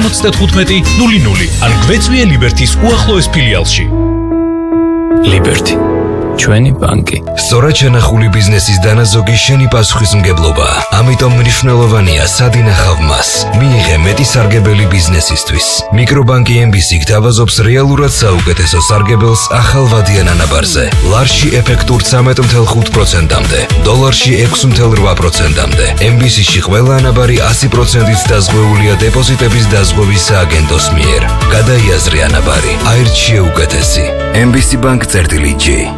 7500 ან გვეწვიე ლიბერთის უახლოეს ფილიალში. ლიბერთი, ჩვენი ბანკი. სწორად შენახული ბიზნესის დანაზოგი შენი პასუხისმგებლობაა. ამიტომ მნიშვნელოვანია სად ინახავ მას. მიიღე მეტი სარგებელი ბიზნესისთვის. მიკრობანკი MBC გთავაზობს რეალურად საუკეთესო სარგებელს ახალ ვადიან ანაბარზე. ლარში ეფექტურ 13.5%-მდე, დოლარში 6.8%-მდე. MBC-ში ყველა ანაბარი 100%-ით დაზღვეულია დეპოზიტების დაზღვევის სააგენტოს მიერ. გადაიაზრე ანაბარი, აირჩიე უკეთესი. MBC Bank წერტილი J.